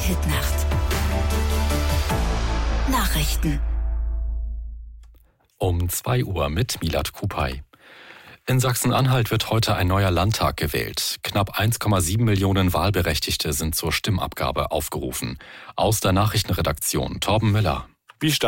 Hit-Nacht. Nachrichten. Um 2 Uhr mit Milad Kupay. In Sachsen-Anhalt wird heute ein neuer Landtag gewählt. Knapp 1,7 Millionen Wahlberechtigte sind zur Stimmabgabe aufgerufen. Aus der Nachrichtenredaktion Torben Müller. Wie